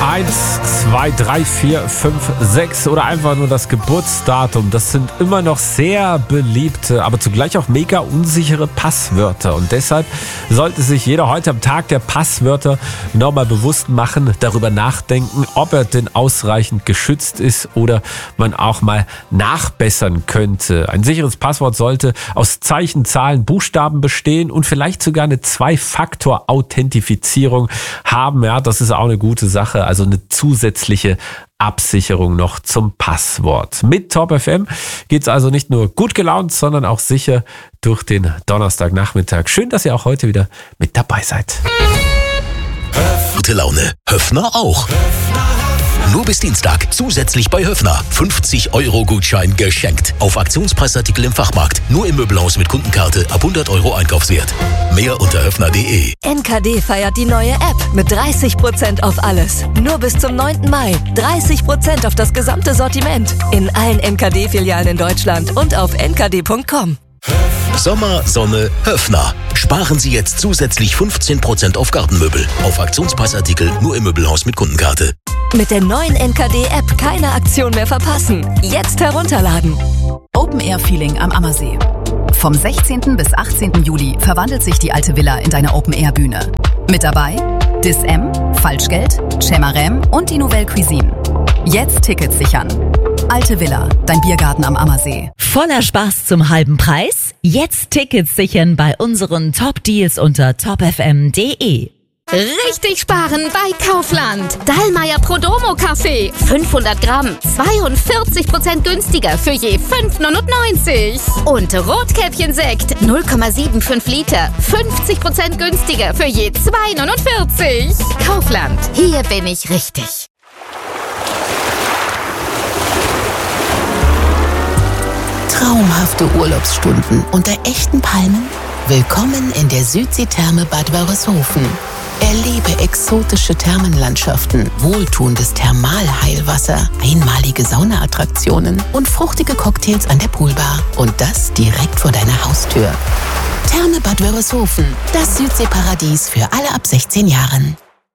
1, 2, 3, 4, 5, 6 oder einfach nur das Geburtsdatum. Das sind immer noch sehr beliebte, aber zugleich auch mega unsichere Passwörter. Und deshalb sollte sich jeder heute am Tag der Passwörter nochmal bewusst machen, darüber nachdenken, ob er denn ausreichend geschützt ist oder man auch mal nachbessern könnte. Ein sicheres Passwort sollte aus Zeichen, Zahlen, Buchstaben bestehen und vielleicht sogar eine Zwei-Faktor-Authentifizierung haben. Ja, das ist auch eine gute Sache, also eine zusätzliche Absicherung noch zum Passwort. Mit Top FM geht's also nicht nur gut gelaunt, sondern auch sicher durch den Donnerstagnachmittag. Schön, dass ihr auch heute wieder mit dabei seid. Gute Laune. Höffner auch. Nur bis Dienstag zusätzlich bei Höffner 50-Euro-Gutschein geschenkt. Auf Aktionspreisartikel im Fachmarkt. Nur im Möbelhaus mit Kundenkarte ab 100 Euro Einkaufswert. Mehr unter höffner.de. NKD feiert die neue App mit 30% auf alles. Nur bis zum 9. Mai. 30% auf das gesamte Sortiment. In allen NKD-Filialen in Deutschland und auf nkd.com. Sommer, Sonne, Höffner. Sparen Sie jetzt zusätzlich 15% auf Gartenmöbel. Auf Aktionspreisartikel nur im Möbelhaus mit Kundenkarte. Mit der neuen NKD-App keine Aktion mehr verpassen. Jetzt herunterladen. Open-Air-Feeling am Ammersee. Vom 16. bis 18. Juli verwandelt sich die alte Villa in deine Open-Air-Bühne. Mit dabei Dis-M, Falschgeld, Chemarem und die Nouvelle Cuisine. Jetzt Tickets sichern. Alte Villa, dein Biergarten am Ammersee. Voller Spaß zum halben Preis? Jetzt Tickets sichern bei unseren Top-Deals unter topfm.de. Richtig sparen bei Kaufland. Dallmayr Prodomo Kaffee. 500 Gramm. 42% günstiger für je 5,99. Und Rotkäppchensekt. 0,75 Liter. 50% günstiger für je 2,49. Kaufland. Hier bin ich richtig. Traumhafte Urlaubsstunden unter echten Palmen? Willkommen in der Südseetherme Bad Wörishofen. Erlebe exotische Thermenlandschaften, wohltuendes Thermalheilwasser, einmalige Saunaattraktionen und fruchtige Cocktails an der Poolbar. Und das direkt vor deiner Haustür. Therme Bad Wörishofen, das Südseeparadies für alle ab 16 Jahren.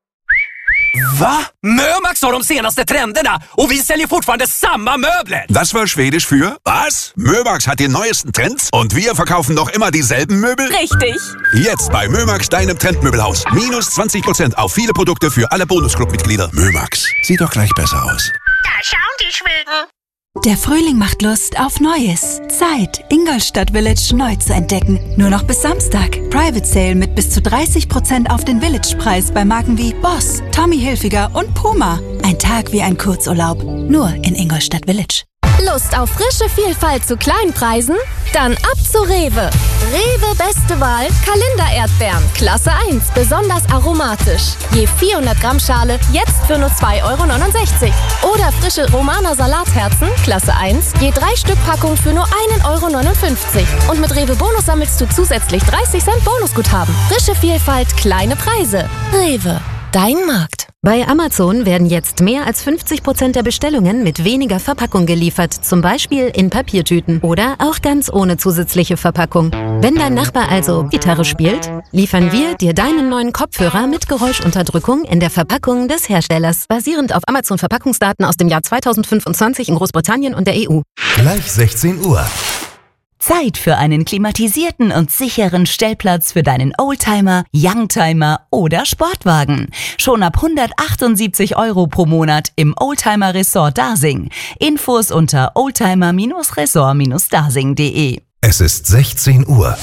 Va? Mömax har de senaste trenderna och vi säljer fortfarande samma möbler. Das war Schwedisch für was? Mömax hat die neuesten Trends und wir verkaufen noch immer dieselben Möbel? Richtig. Jetzt bei Mömax, deinem Trendmöbelhaus. Minus 20% auf viele Produkte für alle Bonusclub-Mitglieder. Mömax, sieht doch gleich besser aus. Da schauen die Schweden. Der Frühling macht Lust auf Neues. Zeit, Ingolstadt Village neu zu entdecken. Nur noch bis Samstag. Private Sale mit bis zu 30% auf den Village-Preis bei Marken wie Boss, Tommy Hilfiger und Puma. Ein Tag wie ein Kurzurlaub. Nur in Ingolstadt Village. Lust auf frische Vielfalt zu kleinen Preisen? Dann ab zu Rewe. Rewe beste Wahl, Kalender-Erdbeeren, Klasse 1, besonders aromatisch. Je 400 Gramm Schale, jetzt für nur 2,69 €. Oder frische Romaner Salatherzen, Klasse 1, je 3 Stück Packung für nur 1,59 €. Und mit Rewe Bonus sammelst du zusätzlich 30 Cent Bonusguthaben. Frische Vielfalt, kleine Preise. Rewe, dein Markt. Bei Amazon werden jetzt mehr als 50% der Bestellungen mit weniger Verpackung geliefert, zum Beispiel in Papiertüten oder auch ganz ohne zusätzliche Verpackung. Wenn dein Nachbar also Gitarre spielt, liefern wir dir deinen neuen Kopfhörer mit Geräuschunterdrückung in der Verpackung des Herstellers, basierend auf Amazon-Verpackungsdaten aus dem Jahr 2025 in Großbritannien und der EU. Gleich 16 Uhr. Zeit für einen klimatisierten und sicheren Stellplatz für deinen Oldtimer, Youngtimer oder Sportwagen. Schon ab 178 € pro Monat im Oldtimer Resort Dasing. Infos unter oldtimer-resort-dasing.de. Es ist 16 Uhr.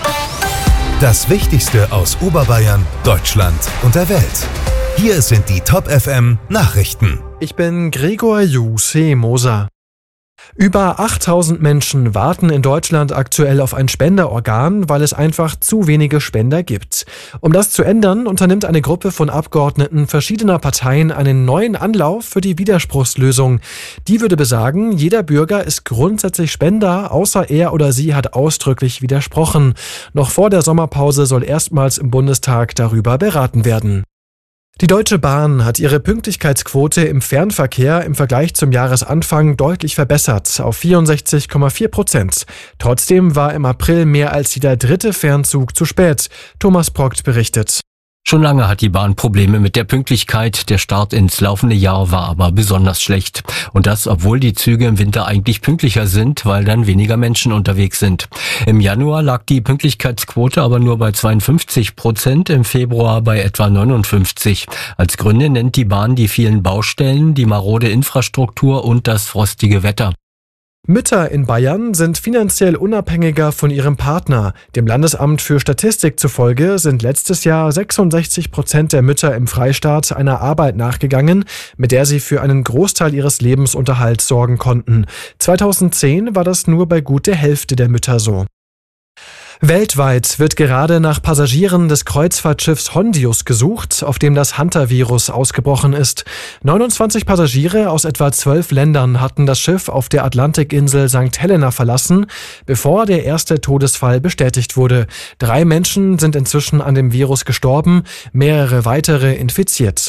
Das Wichtigste aus Oberbayern, Deutschland und der Welt. Hier sind die Top FM Nachrichten. Ich bin Gregor Moser. Über 8000 Menschen warten in Deutschland aktuell auf ein Spenderorgan, weil es einfach zu wenige Spender gibt. Um das zu ändern, unternimmt eine Gruppe von Abgeordneten verschiedener Parteien einen neuen Anlauf für die Widerspruchslösung. Die würde besagen, jeder Bürger ist grundsätzlich Spender, außer er oder sie hat ausdrücklich widersprochen. Noch vor der Sommerpause soll erstmals im Bundestag darüber beraten werden. Die Deutsche Bahn hat ihre Pünktlichkeitsquote im Fernverkehr im Vergleich zum Jahresanfang deutlich verbessert auf 64,4%. Trotzdem war im April mehr als jeder dritte Fernzug zu spät. Thomas Progt berichtet. Schon lange hat die Bahn Probleme mit der Pünktlichkeit. Der Start ins laufende Jahr war aber besonders schlecht. Und das, obwohl die Züge im Winter eigentlich pünktlicher sind, weil dann weniger Menschen unterwegs sind. Im Januar lag die Pünktlichkeitsquote aber nur bei 52%, im Februar bei etwa 59%. Als Gründe nennt die Bahn die vielen Baustellen, die marode Infrastruktur und das frostige Wetter. Mütter in Bayern sind finanziell unabhängiger von ihrem Partner. Dem Landesamt für Statistik zufolge sind letztes Jahr 66% der Mütter im Freistaat einer Arbeit nachgegangen, mit der sie für einen Großteil ihres Lebensunterhalts sorgen konnten. 2010 war das nur bei gut der Hälfte der Mütter so. Weltweit wird gerade nach Passagieren des Kreuzfahrtschiffs Hondius gesucht, auf dem das Hunter-Virus ausgebrochen ist. 29 Passagiere aus etwa 12 Ländern hatten das Schiff auf der Atlantikinsel St. Helena verlassen, bevor der erste Todesfall bestätigt wurde. 3 Menschen sind inzwischen an dem Virus gestorben, mehrere weitere infiziert.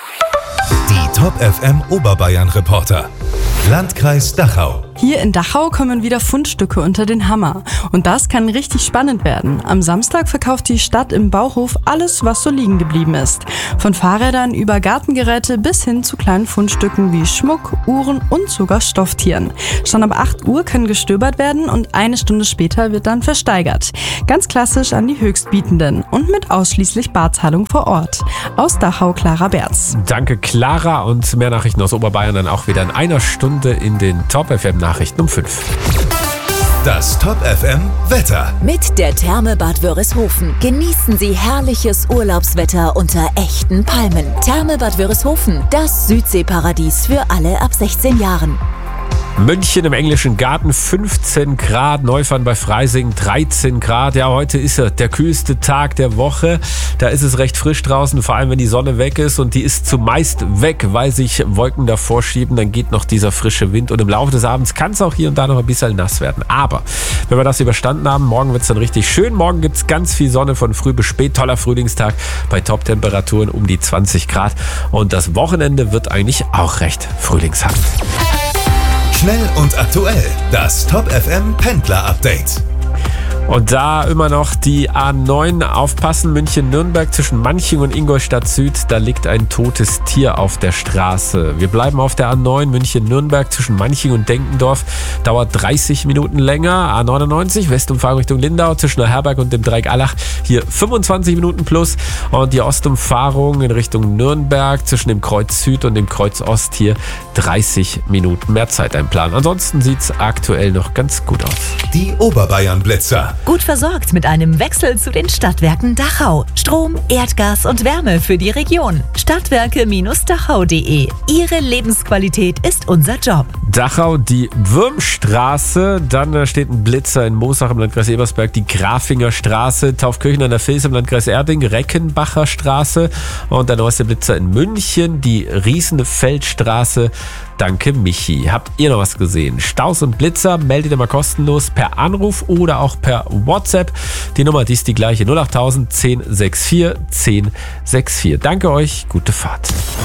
Die Top FM Oberbayern Reporter. Landkreis Dachau. Hier in Dachau kommen wieder Fundstücke unter den Hammer. Und das kann richtig spannend werden. Am Samstag verkauft die Stadt im Bauhof alles, was so liegen geblieben ist. Von Fahrrädern über Gartengeräte bis hin zu kleinen Fundstücken wie Schmuck, Uhren und sogar Stofftieren. Schon ab 8 Uhr kann gestöbert werden und 1 Stunde später wird dann versteigert. Ganz klassisch an die Höchstbietenden und mit ausschließlich Barzahlung vor Ort. Aus Dachau, Clara Berz. Danke, Clara. Und mehr Nachrichten aus Oberbayern dann auch wieder in einer Stunde in den Top FM Nachrichten um 5. Das Top FM Wetter. Mit der Therme Bad Wörishofen genießen Sie herrliches Urlaubswetter unter echten Palmen. Therme Bad Wörishofen, das Südseeparadies für alle ab 16 Jahren. München im englischen Garten 15 Grad, Neufahren bei Freising 13 Grad. Ja, heute ist ja der kühlste Tag der Woche. Da ist es recht frisch draußen, vor allem wenn die Sonne weg ist. Und die ist zumeist weg, weil sich Wolken davor schieben. Dann geht noch dieser frische Wind. Und im Laufe des Abends kann es auch hier und da noch ein bisschen nass werden. Aber wenn wir das überstanden haben, morgen wird es dann richtig schön. Morgen gibt es ganz viel Sonne von früh bis spät. Toller Frühlingstag bei Top-Temperaturen um die 20 Grad. Und das Wochenende wird eigentlich auch recht frühlingshaft. Schnell und aktuell, das Top FM Pendler Update. Und da immer noch die A9 aufpassen, München-Nürnberg zwischen Manching und Ingolstadt-Süd, da liegt ein totes Tier auf der Straße. Wir bleiben auf der A9 München-Nürnberg zwischen Manching und Denkendorf, dauert 30 Minuten länger. A99 Westumfahrung Richtung Lindau zwischen der Herberg und dem Dreieck Allach, hier 25 Minuten plus. Und die Ostumfahrung in Richtung Nürnberg zwischen dem Kreuz Süd und dem Kreuz Ost, hier 30 Minuten mehr Zeit einplanen. Ansonsten sieht es aktuell noch ganz gut aus. Die Oberbayern-Blitzer. Gut versorgt mit einem Wechsel zu den Stadtwerken Dachau. Strom, Erdgas und Wärme für die Region. Stadtwerke-dachau.de. Ihre Lebensqualität ist unser Job. Dachau, die Würmstraße, dann steht ein Blitzer in Moosach im Landkreis Ebersberg, die Grafinger Straße, Taufkirchen an der Vils im Landkreis Erding, Reckenbacher Straße und der neueste Blitzer in München, die Riesenfeldstraße. Danke, Michi. Habt ihr noch was gesehen? Staus und Blitzer meldet ihr mal kostenlos per Anruf oder auch per WhatsApp. Die Nummer, die ist die gleiche, 08000 1064 1064. Danke euch, gute Fahrt.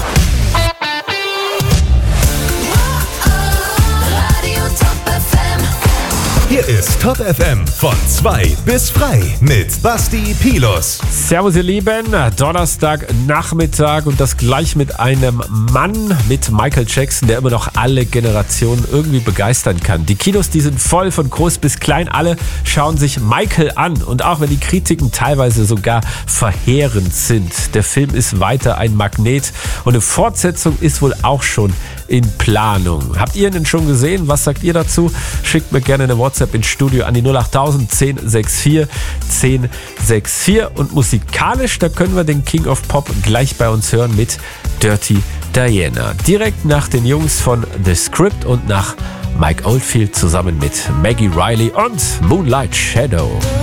Hier ist Top FM von 2 bis frei mit Basti Pilus. Servus ihr Lieben, Donnerstagnachmittag und das gleich mit einem Mann, mit Michael Jackson, der immer noch alle Generationen irgendwie begeistern kann. Die Kinos, die sind voll, von groß bis klein, alle schauen sich Michael an. Und auch wenn die Kritiken teilweise sogar verheerend sind, der Film ist weiter ein Magnet und eine Fortsetzung ist wohl auch schon in Planung. Habt ihr ihn denn schon gesehen? Was sagt ihr dazu? Schickt mir gerne eine WhatsApp ins Studio an die 08000 1064 1064. Und musikalisch, da können wir den King of Pop gleich bei uns hören mit Dirty Diana. Direkt nach den Jungs von The Script und nach Mike Oldfield zusammen mit Maggie Riley und Moonlight Shadow.